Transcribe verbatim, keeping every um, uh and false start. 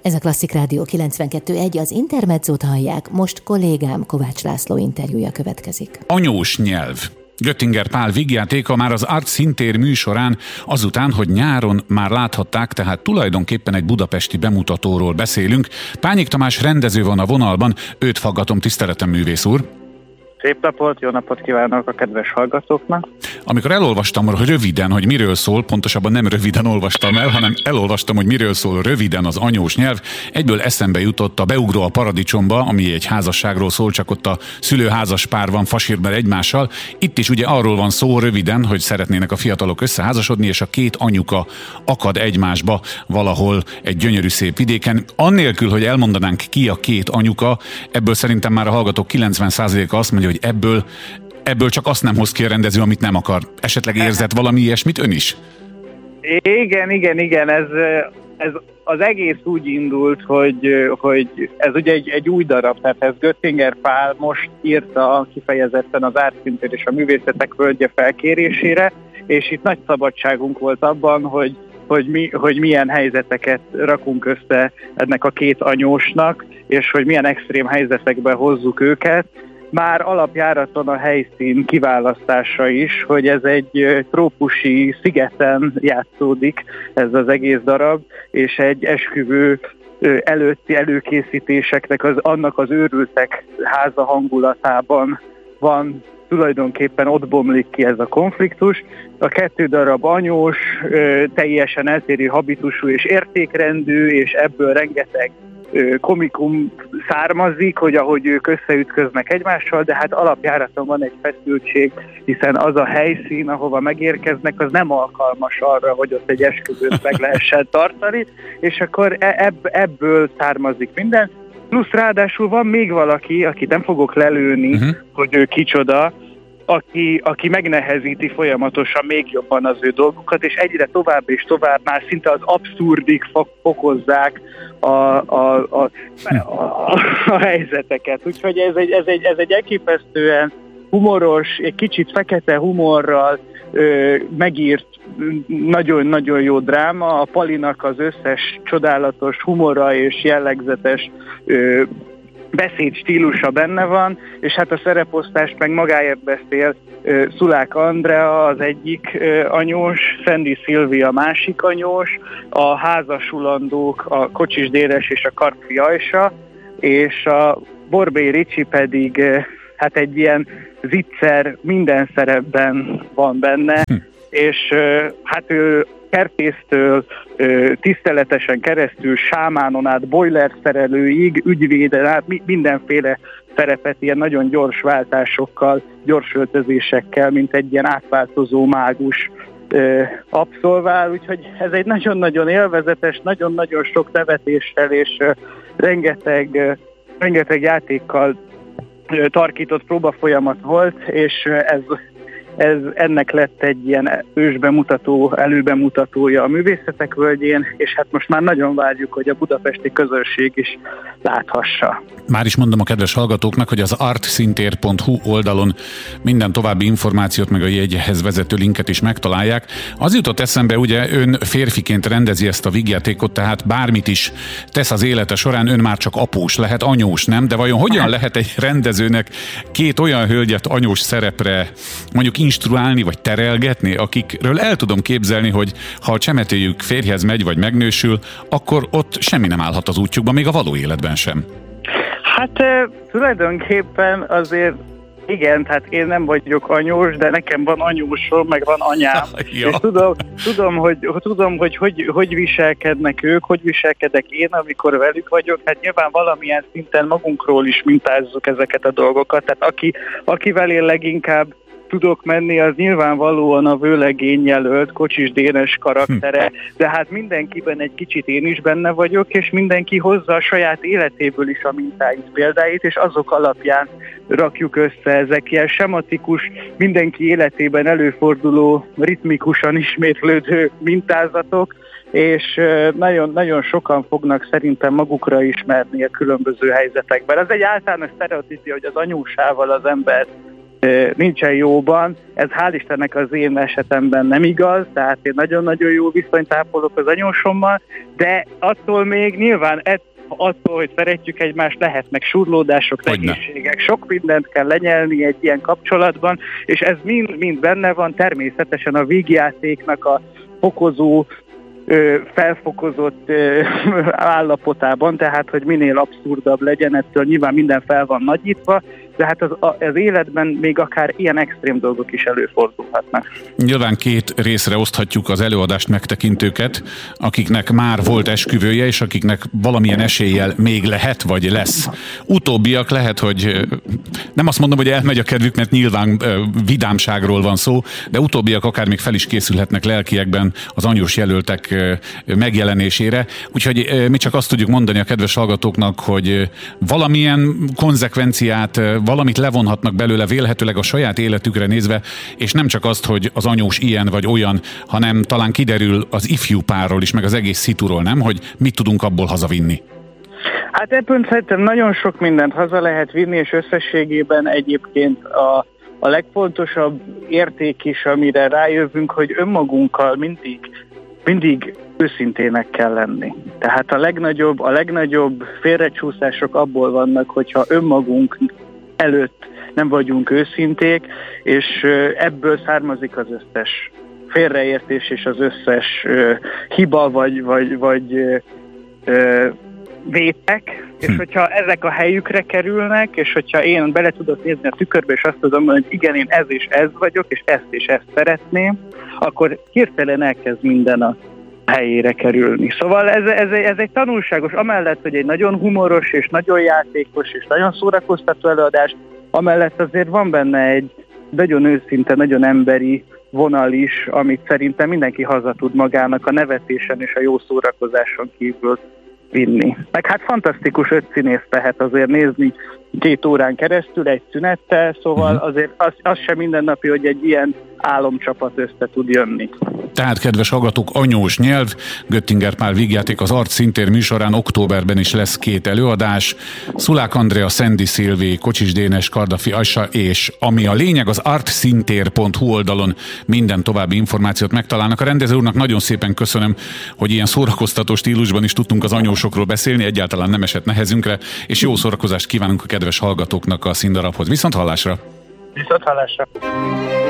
Ez a Klasszik Rádió kilencvenkettő pont egy, az Intermezzót hallják, most kollégám Kovács László interjúja következik. Anyós nyelv. Göttinger Pál vígjátéka már az Art Szintér műsorán, azután, hogy nyáron már láthatták, tehát tulajdonképpen egy budapesti bemutatóról beszélünk. Pányik Tamás rendező van a vonalban, őt faggatom, tiszteletem, művész úr. Szép napot, jó napot kívánok a kedves hallgatóknak! Amikor elolvastam röviden, hogy miről szól, pontosabban nem röviden olvastam el, hanem elolvastam, hogy miről szól röviden az anyós nyelv, egyből eszembe jutott a Beugró a paradicsomba, ami egy házasságról szól, csak ott a szülőházas pár van fasírben egymással. Itt is ugye arról van szó röviden, hogy szeretnének a fiatalok összeházasodni, és a két anyuka akad egymásba valahol egy gyönyörű szép vidéken. Annélkül, hogy elmondanánk, ki a két anyuka, ebből szerintem már a hallgatók kilencven százaléka azt mondja, hogy ebből, ebből csak azt nem hoz ki a rendező, amit nem akar. Esetleg érzett valami ilyesmit ön is? Igen, igen, igen. Ez, ez az egész úgy indult, hogy, hogy ez ugye egy, egy új darab, tehát ez Göttinger Pál most írta kifejezetten az Art Szintér és a Művészetek Völgye felkérésére, és itt nagy szabadságunk volt abban, hogy Hogy, mi, hogy milyen helyzeteket rakunk össze ennek a két anyósnak, és hogy milyen extrém helyzetekbe hozzuk őket. Már alapjáraton a helyszín kiválasztása is, hogy ez egy trópusi szigeten játszódik ez az egész darab, és egy esküvő előtti előkészítéseknek az, annak az őrültek háza hangulatában van, tulajdonképpen ott bomlik ki ez a konfliktus. A kettő darab anyós, teljesen eltérő habitusú és értékrendű, és ebből rengeteg komikum származik, hogy ahogy ők összeütköznek egymással, de hát alapjáraton van egy feszültség, hiszen az a helyszín, ahova megérkeznek, az nem alkalmas arra, hogy ott egy esküvőt meg lehessen tartani, és akkor ebb, ebből származik minden. Plusz ráadásul van még valaki, akit nem fogok lelőni, uh-huh. hogy ő kicsoda, aki, aki megnehezíti folyamatosan még jobban az ő dolgokat, és egyre tovább és tovább már szinte az abszurdig fokozzák a, a, a, a, a helyzeteket. Úgyhogy ez egy, ez egy, ez egy elképesztően humoros, egy kicsit fekete humorral ö, megírt nagyon-nagyon jó dráma. A Palinak az összes csodálatos humora és jellegzetes ö, beszéd stílusa benne van, és hát a szereposztás meg magáért beszél. Szulák Andrea az egyik anyós, Szendi Szilvi a másik anyós, a házasulandók a Kocsis Dénes és a Karfi Ajsa, és a Borbély Ricsi pedig hát egy ilyen zicser minden szerepben van benne, hm. és hát ő kertésztől tiszteletesen keresztül sámánon át, boiler szerelőig, ügyvéden át, mindenféle szerepet ilyen nagyon gyors váltásokkal, gyors öltözésekkel, mint egy ilyen átváltozó mágus abszolvál, úgyhogy ez egy nagyon-nagyon élvezetes, nagyon-nagyon sok nevetéssel és rengeteg, rengeteg játékkal tarkított próbafolyamat volt, és ez Ez, ennek lett egy ilyen ősbemutató, előbemutatója a Művészetek Völgyén, és hát most már nagyon várjuk, hogy a budapesti közönség is láthassa. Már is mondom a kedves hallgatóknak, hogy az artszintér pont hu oldalon minden további információt, meg a jegyhez vezető linket is megtalálják. Az jutott eszembe, ugye ön férfiként rendezi ezt a vígjátékot, tehát bármit is tesz az élete során, ön már csak após lehet, anyós nem, de vajon hogyan lehet egy rendezőnek két olyan hölgyet anyós szerepre mondjuk instruálni, vagy terelgetni, akikről el tudom képzelni, hogy ha a csemetéjük férjhez megy, vagy megnősül, akkor ott semmi nem állhat az útjukban, még a való életben sem. Hát tulajdonképpen azért igen, tehát én nem vagyok anyós, de nekem van anyósom, meg van anyám, ja. És tudom, tudom, hogy, tudom hogy, hogy hogy viselkednek ők, hogy viselkedek én, amikor velük vagyok. Hát nyilván valamilyen szinten magunkról is mintázzuk ezeket a dolgokat. Tehát aki, akivel én leginkább tudok menni, az nyilvánvalóan a vőlegény jelölt Kocsis Dénes karaktere, de hát mindenkiben egy kicsit én is benne vagyok, és mindenki hozza a saját életéből is a mintáit, példáit, és azok alapján rakjuk össze ezek ilyen sematikus, mindenki életében előforduló, ritmikusan ismétlődő mintázatok, és nagyon, nagyon sokan fognak szerintem magukra ismerni a különböző helyzetekben. Ez egy általános sztereotípia, hogy az anyósával az ember nincsen jóban. Ez hál' Istennek az én esetemben nem igaz, tehát én nagyon-nagyon jó viszonyt ápolok az anyósommal, de attól még nyilván attól, hogy szeretjük egymást, lehetnek surlódások, nehézségek, sok mindent kell lenyelni egy ilyen kapcsolatban, és ez mind-mind benne van, természetesen a vígjátéknak a fokozó, felfokozott állapotában, tehát hogy minél abszurdabb legyen, ettől nyilván minden fel van nagyítva, de hát az, az életben még akár ilyen extrém dolgok is előfordulhatnak. Nyilván két részre oszthatjuk az előadást megtekintőket, akiknek már volt esküvője, és akiknek valamilyen eséllyel még lehet, vagy lesz. Utóbbiak lehet, hogy nem azt mondom, hogy elmegy a kedvük, mert nyilván vidámságról van szó, de utóbbiak akár még fel is készülhetnek lelkiekben az anyós jelöltek megjelenésére. Úgyhogy mi csak azt tudjuk mondani a kedves hallgatóknak, hogy valamilyen konzekvenciát, valamit levonhatnak belőle vélhetőleg a saját életükre nézve, és nem csak azt, hogy az anyós ilyen vagy olyan, hanem talán kiderül az ifjú párról is, meg az egész szituról, nem? Hogy mit tudunk abból hazavinni. Hát ebből szerintem nagyon sok mindent haza lehet vinni, és összességében egyébként a, a legfontosabb érték is, amire rájövünk, hogy önmagunkkal mindig, mindig őszintének kell lenni. Tehát a legnagyobb, a legnagyobb félrecsúszások abból vannak, hogyha önmagunk előtt nem vagyunk őszinték, és ebből származik az összes félreértés és az összes uh, hiba vagy, vagy, vagy uh, uh, vétek, és hogyha ezek a helyükre kerülnek, és hogyha én bele tudok nézni a tükörbe, és azt tudom mondani, hogy igen, én ez és ez vagyok, és ezt és ezt szeretném, akkor hirtelen elkezd minden a helyére kerülni. Szóval ez, ez, ez egy tanulságos, amellett, hogy egy nagyon humoros, és nagyon játékos, és nagyon szórakoztató előadás, amellett azért van benne egy nagyon őszinte, nagyon emberi vonal is, amit szerintem mindenki haza tud magának a nevetésen és a jó szórakozáson kívül vinni. Meg hát fantasztikus öt színész lehet azért nézni két órán keresztül, egy szünettel, szóval azért az, az sem mindennapi, hogy egy ilyen álomcsapat össze tud jönni. Tehát, kedves hallgatók, anyós nyelv, Göttinger Pál vígjáték az Art Szintér műsorán októberben is lesz két előadás. Szulák Andrea, Szendi Szilvi, Kocsis Dénes, Kardafi Ajsa, és ami a lényeg, az artszintér pont hu oldalon minden további információt megtalálnak. A rendező úrnak nagyon szépen köszönöm, hogy ilyen szórakoztató stílusban is tudtunk az anyósokról beszélni, egyáltalán nem esett nehezünkre, és jó szórakozást kívánunk a kedves hallgatóknak a színdarabhoz. Viszont hallásra! Viszont hallásra!